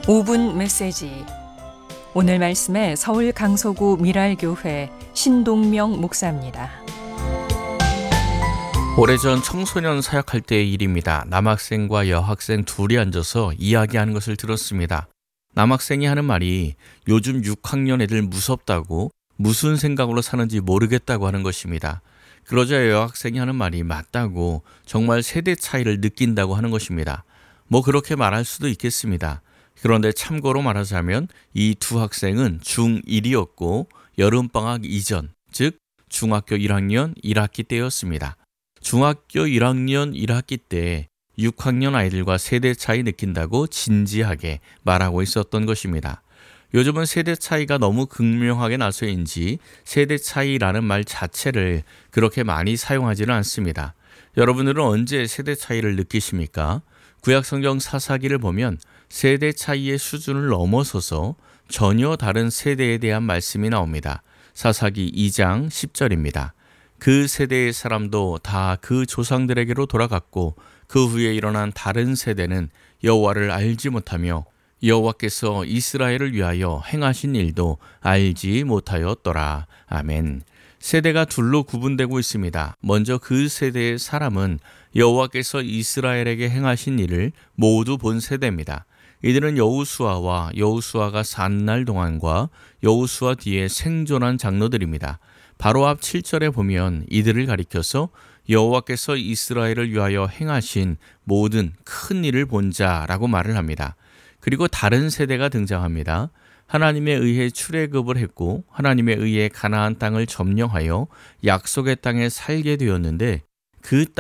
5분 메시지. 오늘 말씀은 서울 강서구 미랄교회 신동명 목사입니다. 오래전 청소년 사역할 때의 일입니다. 남학생과 여학생 둘이 앉아서 이야기하는 것을 들었습니다. 남학생이 하는 말이 요즘 6학년 애들 무섭다고 무슨 생각으로 사는지 모르겠다고 하는 것입니다. 그러자 여학생이 하는 말이 맞다고 정말 세대 차이를 느낀다고 하는 것입니다. 뭐 그렇게 말할 수도 있겠습니다. 그런데 참고로 말하자면 이 두 학생은 중1이었고 여름방학 이전, 즉 중학교 1학년 1학기 때였습니다. 중학교 1학년 1학기 때 6학년 아이들과 세대 차이 느낀다고 진지하게 말하고 있었던 것입니다. 요즘은 세대 차이가 너무 극명하게 나서인지 세대 차이라는 말 자체를 그렇게 많이 사용하지는 않습니다. 여러분들은 언제 세대 차이를 느끼십니까? 구약성경 사사기를 보면 세대 차이의 수준을 넘어서서 전혀 다른 세대에 대한 말씀이 나옵니다. 사사기 2장 10절입니다. 그 세대의 사람도 다 그 조상들에게로 돌아갔고 그 후에 일어난 다른 세대는 여호와를 알지 못하며 여호와께서 이스라엘을 위하여 행하신 일도 알지 못하였더라. 아멘. 세대가 둘로 구분되고 있습니다. 먼저 그 세대의 사람은 여호와께서 이스라엘에게 행하신 일을 모두 본 세대입니다. 이들은 여호수아와 여호수아가 산 날 동안과 여호수아 뒤에 생존한 장로들입니다. 바로 앞 7절에 보면 이들을 가리켜서 여호와께서 이스라엘을 위하여 행하신 모든 큰 일을 본 자라고 말을 합니다. 그리고 다른 세대가 등장합니다. 하나님에 의해 출애굽을 했고 하나님에 의해 가나안 땅을 점령하여 약속의 땅에 살게 되었는데 그